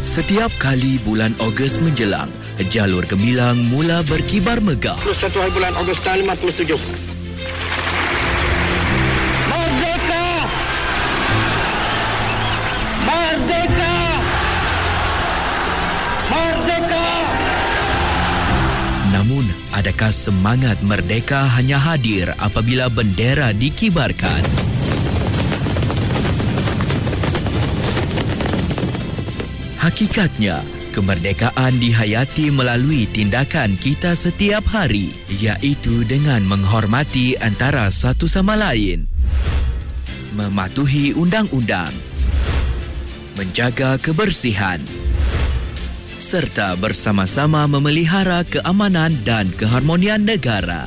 Setiap kali bulan Ogos menjelang, jalur gemilang mula berkibar megah. 1 hari bulan Ogos tahun 57. Merdeka! Merdeka! Merdeka! Namun, adakah semangat merdeka hanya hadir apabila bendera dikibarkan? Hakikatnya, kemerdekaan dihayati melalui tindakan kita setiap hari, iaitu dengan menghormati antara satu sama lain, mematuhi undang-undang, menjaga kebersihan, serta bersama-sama memelihara keamanan dan keharmonian negara.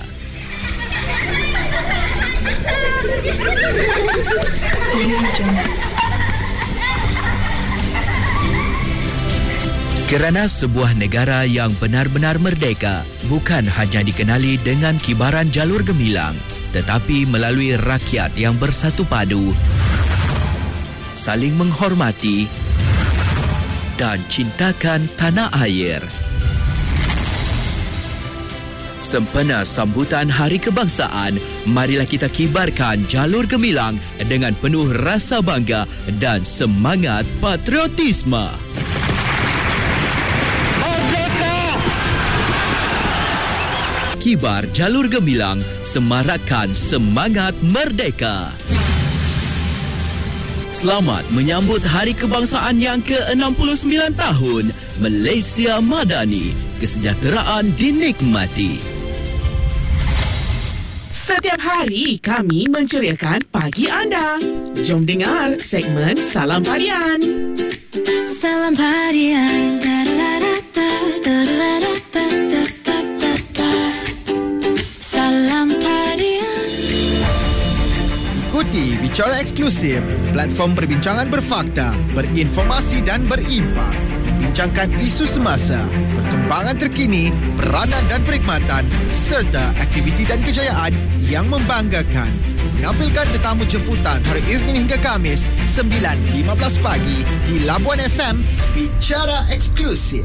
Kerana sebuah negara yang benar-benar merdeka bukan hanya dikenali dengan kibaran jalur gemilang, tetapi melalui rakyat yang bersatu padu, saling menghormati dan cintakan tanah air. Sempena sambutan Hari Kebangsaan, marilah kita kibarkan jalur gemilang dengan penuh rasa bangga dan semangat patriotisme. Kibar jalur gemilang, semarakkan semangat merdeka. Selamat menyambut Hari Kebangsaan yang ke-69 tahun. Malaysia Madani, kesejahteraan dinikmati. Setiap hari kami menceriakan pagi anda. Jom dengar segmen Salam Harian. Salam Harian. Ikuti Bicara Eksklusif, platform perbincangan berfakta, berinformasi dan berimpak. Membincangkan isu semasa, perkembangan terkini, peranan dan perkhidmatan serta aktiviti dan kejayaan yang membanggakan. Menampilkan tetamu jemputan hari Isnin hingga Khamis 9.15 pagi di Labuan FM. Bicara Eksklusif.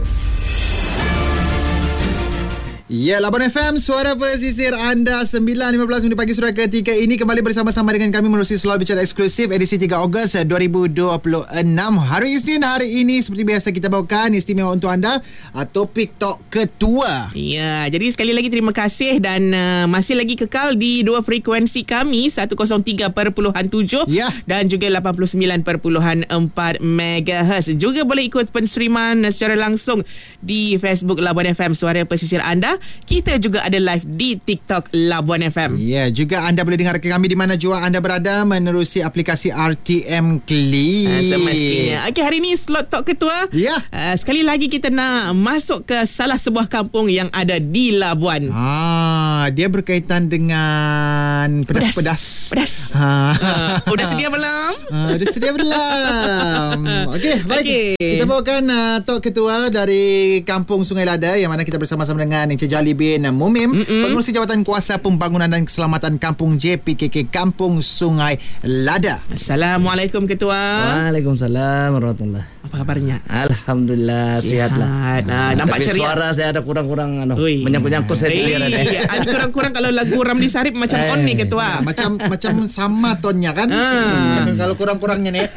Ya, Labuan FM, suara pesisir anda. 9.15 minit pagi surat ketika ini kembali bersama-sama dengan kami menerusi slot Bicara Eksklusif edisi 3 Ogos 2026. Hari Isnin hari ini seperti biasa kita bawakan istimewa untuk anda, topik Tok Ketua. Ya, jadi sekali lagi terima kasih dan masih lagi kekal di dua frekuensi kami 103.7 ya, dan juga 89.4 MHz. Juga boleh ikut penstreaman secara langsung di Facebook Labuan FM Suara Pesisir anda. Kita juga ada live di TikTok Labuan FM. Ya, juga anda boleh dengar kami di mana jua anda berada menerusi aplikasi RTM Click. Semestinya. Okey, hari ini slot Tok Ketua. Ya. Sekali lagi kita nak masuk ke salah sebuah kampung yang ada di Labuan. Dia berkaitan dengan pedas-pedas. Pedas. Udah sedia belum? Udah sedia belum? Okey, baik. Kita bawakan Tok Ketua dari Kampung Sungai Lada yang mana kita bersama-sama dengan Encik Jali bin Mumim, Pengerusi Jawatan Kuasa Pembangunan dan Keselamatan Kampung JPKK Kampung Sungai Lada. Assalamualaikum Ketua. Waalaikumsalam warahmatullahi. Apa kabarnya? Alhamdulillah sihatlah. Nampak tapi ceria. Suara saya ada kurang-kurang menyangkut-nyangkut saya dia. Ada kurang-kurang kalau lagu Ramli Sarip macam on ni Ketua. Macam sama tonnya kan? Kalau kurang-kurangnya ni.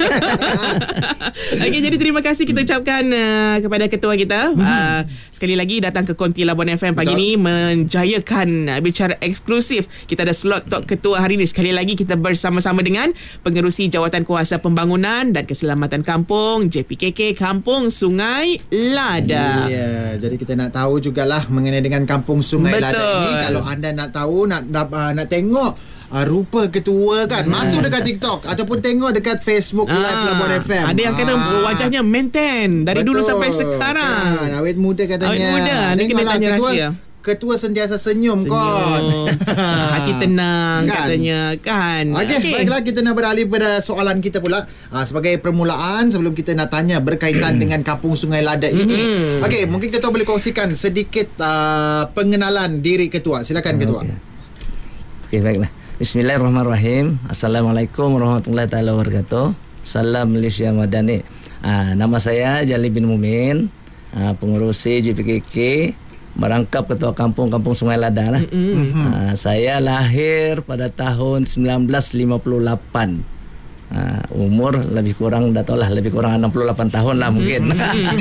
Okey, jadi terima kasih kita ucapkan kepada ketua kita. Sekali lagi datang ke Konti Labuan FM pagi ni menjayakan Bicara Eksklusif. Kita ada slot Tok Ketua hari ni. Sekali lagi kita bersama-sama dengan Pengerusi Jawatan Kuasa Pembangunan dan Keselamatan Kampung JPKK Kampung Sungai Lada. Ya, jadi kita nak tahu jugalah mengenai dengan Kampung Sungai Lada ini. Kalau anda nak tahu, nak tengok rupa ketua kan, masuk dekat TikTok ataupun tengok dekat Facebook Live Labuan FM. Ada yang kata wajahnya maintain dari dulu sampai sekarang. Awet muda katanya. Awet muda, ni kena tanya rahsia. Ketua sentiasa senyum kot. Hati tenang kan? Katanya kan. Okey, baiklah kita nak beralih pada soalan kita pula. Sebagai permulaan sebelum kita nak tanya berkaitan dengan Kampung Sungai Lada ini. Okey, mungkin ketua boleh kongsikan sedikit pengenalan diri ketua. Silakan ketua. Okey, baiklah. Bismillahirrahmanirrahim. Assalamualaikum warahmatullahi taala wabarakatuh. Salam Malaysia Madani. Nama saya Jali bin Mumin, pengurusi JPKK, merangkap ketua kampung Sungai Lada lah. Saya lahir pada tahun 1958. Umur lebih kurang lebih kurang 68 tahun lah mungkin.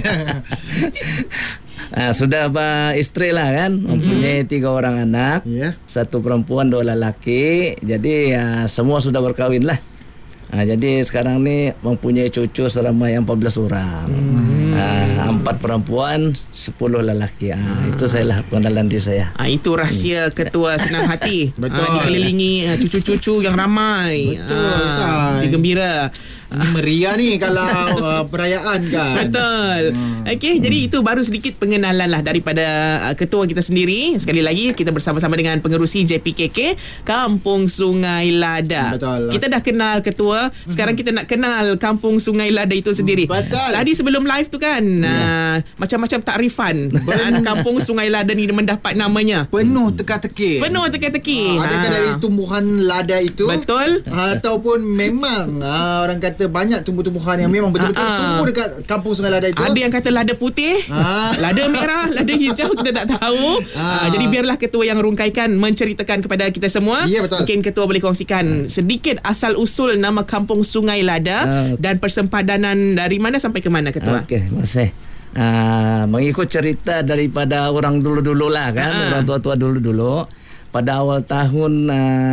Sudah istri lah kan, mempunyai 3 orang anak, 1 perempuan 2 lelaki. Jadi semua sudah berkahwin lah. Jadi sekarang ni mempunyai cucu seramai 14 orang. 4 perempuan, 10 lelaki. Itu saya lah pengenalan diri saya. Itu rahsia ketua senang hati. Betul. Dikelilingi cucu-cucu yang ramai. Betul kan. Dia gembira. Ini meriah ni kalau perayaan kan. Betul. Okey, jadi itu baru sedikit pengenalan lah daripada ketua kita sendiri. Sekali lagi kita bersama-sama dengan pengerusi JPKK Kampung Sungai Lada. Betul. Kita dah kenal ketua, sekarang kita nak kenal Kampung Sungai Lada itu sendiri. Betul. Tadi sebelum live tu kan macam-macam takrifan Kampung Sungai Lada ni mendapat namanya. Penuh teka-teki. Adakah dari tumbuhan lada itu? Betul. Ataupun memang orang kata banyak tumbuh-tumbuhan yang memang betul-betul tumbuh dekat Kampung Sungai Lada itu. Ada yang kata lada putih, lada merah, lada hijau, kita tak tahu. Jadi biarlah ketua yang rungkaikan menceritakan kepada kita semua. Ya, betul. Mungkin ketua boleh kongsikan sedikit asal-usul nama Kampung Sungai Lada dan persempadanan dari mana sampai ke mana, ketua? Okey, terima kasih. Mengikut cerita daripada orang dulu-dulu lah kan, orang tua-tua dulu-dulu. Pada awal tahun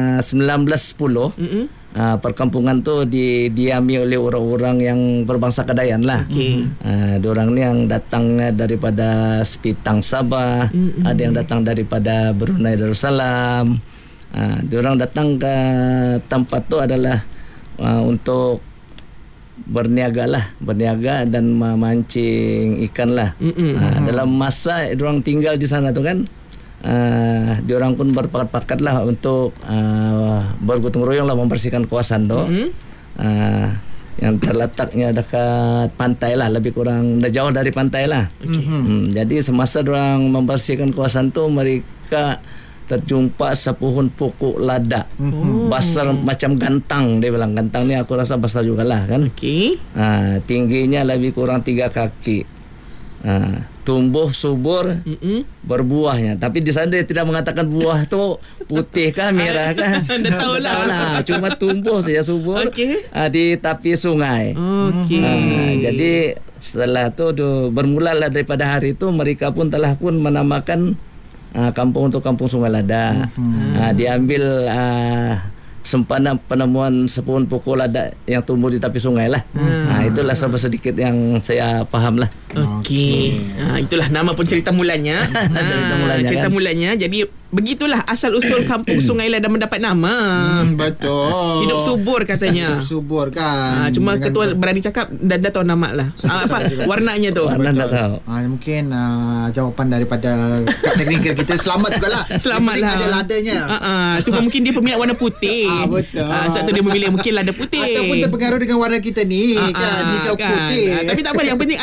1910, perkampungan tu didiami oleh orang-orang yang berbangsa Kedayan lah. Diorang ni yang datang daripada Sepitang Sabah, ada yang datang daripada Brunei Darussalam. Diorang datang ke tempat tu adalah untuk berniaga dan memancing ikan lah. Dalam masa diorang tinggal di sana tu kan, diorang pun berpakat-pakat lah untuk bergotong royong lah membersihkan kawasan tu. Yang terletaknya dekat pantai lah, lebih kurang jauh dari pantai lah. Jadi semasa diorang membersihkan kawasan tu, mereka terjumpa sepuhun pokok lada besar macam gantang. Dia bilang gantang ni aku rasa besar jugalah kan. Tingginya lebih kurang 3 kaki. Tumbuh subur, berbuahnya. Tapi di sana dia tidak mengatakan buah tu putih kah, merah kah. Dah tahulah. Cuma tumbuh saja subur di tepi sungai. Jadi setelah tu bermulalah daripada hari itu mereka pun telah menamakan kampung untuk Kampung Sungai Lada. Diambil sempadan penemuan sepuhun pokok lada yang tumbuh di tepi sungai lah. Itulah sedikit yang saya faham lah. Itulah nama pun cerita mulanya. Cerita mulanya. Jadi begitulah asal-usul Kampung Sungai Lada mendapat nama. Betul. Hidup subur katanya. Hidup subur kan. Cuma ketua berani cakap dah tahu nama lah. Warnanya tu. Warna tak tahu. Mungkin jawapan daripada Kak Teknikal kita selamat jugalah. Selamat lah. Ada ladanya. Cuma mungkin dia peminat warna putih. Betul. Sebab tu dia memilih mungkin lada putih. Ataupun terpengaruh dengan warna kita ni kan, hijau putih. Tapi tak apa, yang penting